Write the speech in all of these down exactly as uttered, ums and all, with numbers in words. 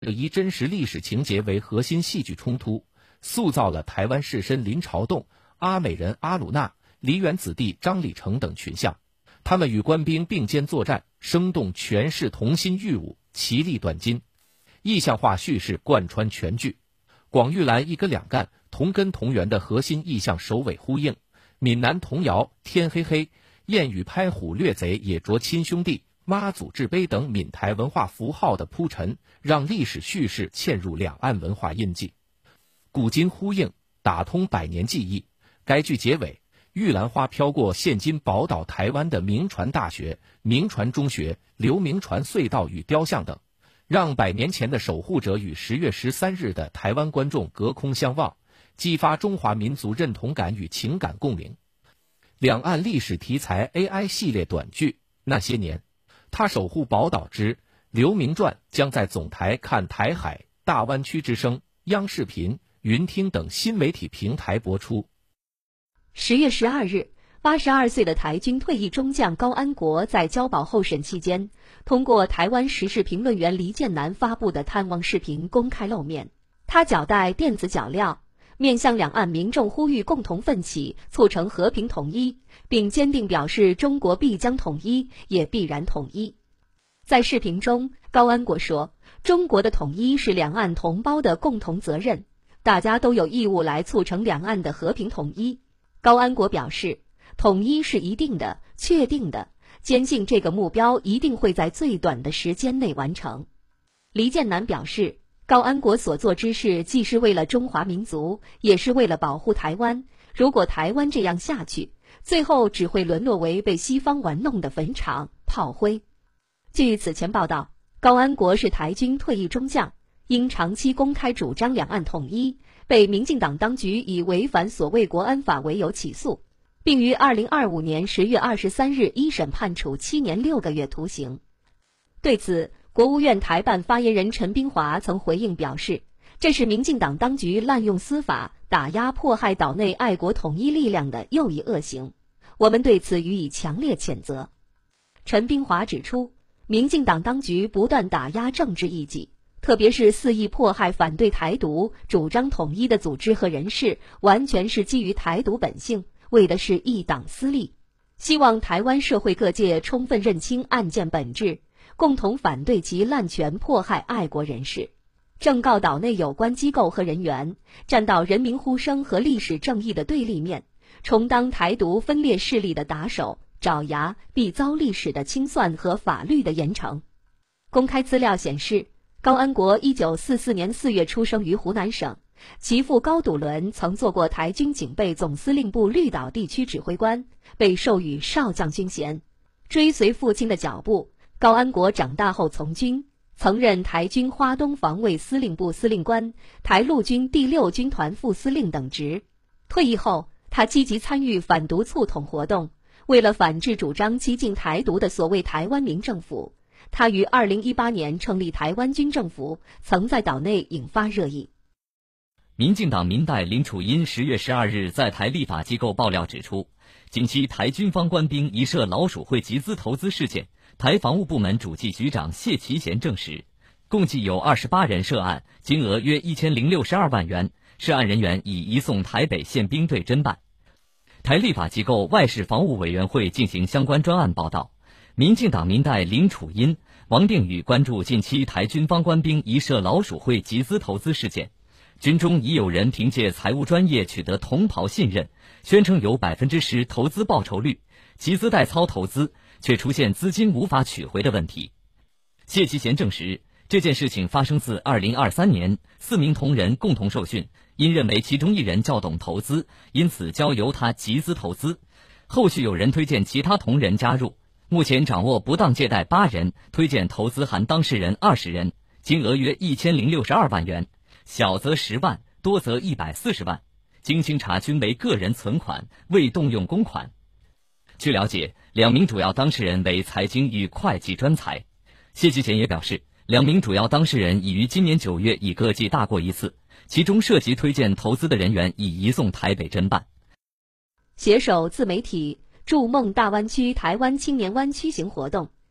以真实历史情节为核心戏剧冲突，塑造了台湾士绅林朝栋、阿美人阿鲁纳、梨园子弟张礼成等群像。他们与官兵并肩作战，生动诠释同心御武，其利断金。意象化叙事贯穿全剧，广玉兰一歌两干，同根同源的核心意象首尾呼应。闽南童谣天黑黑、燕语拍虎掠贼也着亲兄弟、妈祖制碑等闽台文化符号的铺陈，让历史叙事嵌入两岸文化印记，古今呼应，打通百年记忆。该剧结尾，玉兰花飘过现今宝岛台湾的铭传大学、铭传中学、刘铭传隧道与雕像等，让百年前的守护者与十月十三日的台湾观众隔空相望，激发中华民族认同感与情感共鸣。两岸历史题材 A I 系列短剧《那些年》，他守护宝岛之刘铭传将在总台看台海、大湾区之声、央视频、云听等新媒体平台播出。 十月十二日，八十二岁的台军退役中将高安国在交保候审期间，通过台湾时事评论员黎建南发布的探望视频公开露面。他脚带电子脚镣，面向两岸民众呼吁共同奋起，促成和平统一，并坚定表示中国必将统一，也必然统一。在视频中，高安国说，中国的统一是两岸同胞的共同责任，大家都有义务来促成两岸的和平统一。高安国表示，统一是一定的、确定的，坚信这个目标一定会在最短的时间内完成。黎建南表示，高安国所做之事既是为了中华民族，也是为了保护台湾。如果台湾这样下去，最后只会沦落为被西方玩弄的坟场、炮灰。据此前报道，高安国是台军退役中将，因长期公开主张两岸统一，被民进党当局以违反所谓国安法为由起诉，并于二零二五年十月二十三日一审判处七年六个月徒刑。对此，国务院台办发言人陈冰华曾回应表示，这是民进党当局滥用司法打压迫害岛内爱国统一力量的又一恶行，我们对此予以强烈谴责。陈冰华指出，民进党当局不断打压政治异己，特别是肆意迫害反对台独、主张统一的组织和人士，完全是基于台独本性，为的是一党私利。希望台湾社会各界充分认清案件本质，共同反对其滥权迫害爱国人士，正告岛内有关机构和人员站到人民呼声和历史正义的对立面，充当台独分裂势力的打手，爪牙，必遭历史的清算和法律的严惩。公开资料显示，高安国一九四四年四月出生于湖南省，其父高笃伦曾做过台军警备总司令部绿岛地区指挥官，被授予少将军衔。追随父亲的脚步，高安国长大后从军，曾任台军花东防卫司令部司令官、台陆军第六军团副司令等职。退役后，他积极参与反独促统活动，为了反制主张激进台独的所谓台湾民政府，他于二零一八年成立台湾军政府，曾在岛内引发热议。 民进党民代林楚茵十月十二日在台立法机构爆料指出，近期台军方官兵疑涉老鼠会集资投资事件，台防务部门主计局长谢其贤证实，共计有二十八人涉案，金额约一千零六十二万元，涉案人员已移送台北县兵队侦办。台立法机构外事防务委员会进行相关专案报道，民进党民代林楚茵、王定宇关注近期台军方官兵疑涉老鼠会集资投资事件，军中已有人凭借财务专业取得同袍信任，宣称有百分之十投资报酬率，集资代操投资，却出现资金无法取回的问题。谢其贤证实，这件事情发生自二零二三年，四名同仁共同受训，因认为其中一人较懂投资，因此交由他集资投资。后续有人推荐其他同仁加入，目前掌握不当借贷八人，推荐投资含当事人二十人，金额约一千零六十二万元，小则十万，多则一百四十万。经清查均为个人存款，未动用公款。据了解，两名主要当事人为财经与会计专才。谢其贤也表示，两名主要当事人已于今年九月已各记大过一次，其中涉及推荐投资的人员已移送台北侦办。 携手自媒体筑梦大湾区台湾青年湾区行活动，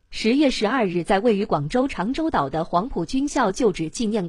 十月十二日，在位于广州长洲岛的黄埔军校旧址纪念